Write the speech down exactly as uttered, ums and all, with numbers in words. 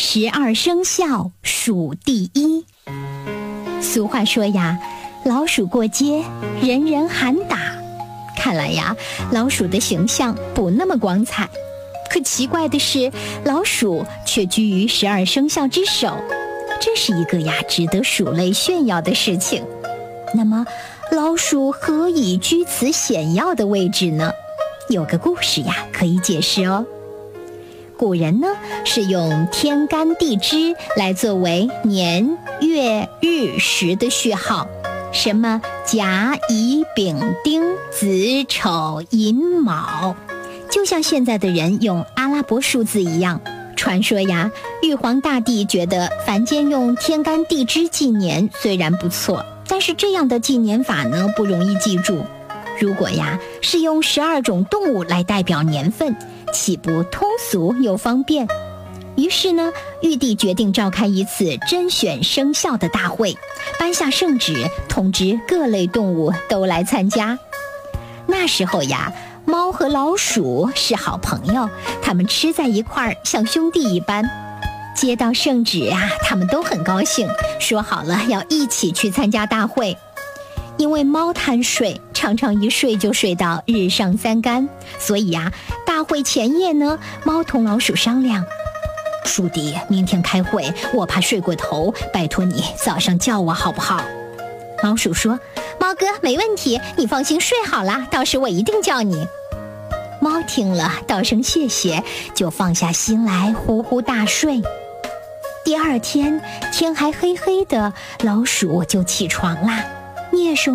十二生肖数第一。俗话说呀，老鼠过街，人人喊打。看来呀，老鼠的形象不那么光彩。可奇怪的是，老鼠却居于十二生肖之首，这是一个呀值得鼠类炫耀的事情。那么，老鼠何以居此显要的位置呢？有个故事呀可以解释哦。古人呢是用天干地支来作为年月日时的序号，什么甲乙丙丁子丑寅卯，就像现在的人用阿拉伯数字一样。传说呀，玉皇大帝觉得凡间用天干地支纪年虽然不错，但是这样的纪年法呢不容易记住。如果呀是用十二种动物来代表年份，岂不通俗又方便？于是呢，玉帝决定召开一次甄选生肖的大会，颁下圣旨，通知各类动物都来参加。那时候呀，猫和老鼠是好朋友，他们吃在一块儿，像兄弟一般。接到圣旨啊，他们都很高兴，说好了要一起去参加大会。因为猫贪睡，常常一睡就睡到日上三竿，所以呀，大会前夜呢，猫同老鼠商量，鼠弟，明天开会，我怕睡过头，拜托你早上叫我好不好？老鼠说，猫哥没问题，你放心睡好了，到时我一定叫你。猫听了道声谢谢，就放下心来呼呼大睡。第二天天还黑黑的，老鼠就起床啦，蹑手